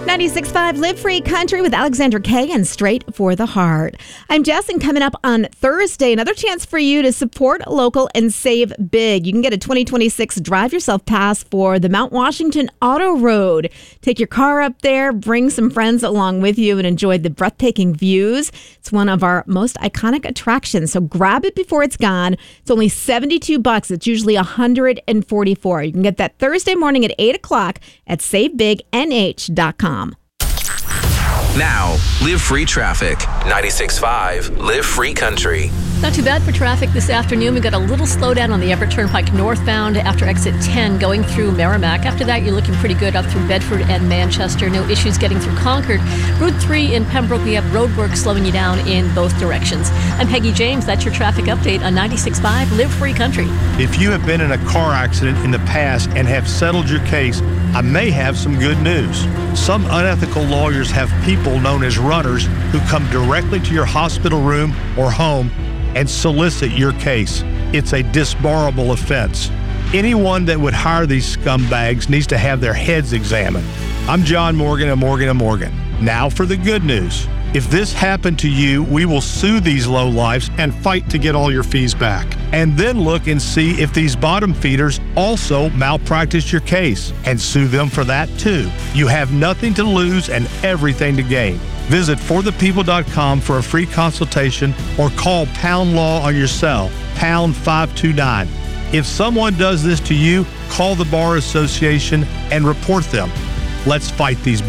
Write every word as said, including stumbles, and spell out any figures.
ninety-six point five Live Free Country with Alexandra Kay and Straight for the Heart. I'm Jess, and coming up on Thursday, another chance for you to support local and save big. You can get a twenty twenty-six Drive Yourself Pass for the Mount Washington Auto Road. Take your car up there, bring some friends along with you, and enjoy the breathtaking views. It's one of our most iconic attractions, so grab it before it's gone. It's only seventy-two bucks. It's usually one hundred forty-four. You can get that Thursday morning at eight o'clock at save big n h dot com. Now, Live Free Traffic. ninety-six point five Live Free Country. Not too bad for traffic this afternoon. We got a little slowdown on the Everett Turnpike northbound after exit ten going through Merrimack. After that, you're looking pretty good up through Bedford and Manchester. No issues getting through Concord. Route three in Pembroke, we have roadwork slowing you down in both directions. I'm Peggy James. That's your traffic update on ninety-six point five Live Free Country. If you have been in a car accident in the past and have settled your case, I may have some good news. Some unethical lawyers have people known as runners who come directly to your hospital room or home and solicit your case. It's a disbarable offense. Anyone that would hire these scumbags needs to have their heads examined. I'm John Morgan of Morgan and Morgan. Now for the good news. If this happened to you, we will sue these lowlifes and fight to get all your fees back. And then look and see if these bottom feeders also malpracticed your case and sue them for that too. You have nothing to lose and everything to gain. Visit for the people dot com for a free consultation or call Pound Law on your cell, pound five two nine. If someone does this to you, call the Bar Association and report them. Let's fight these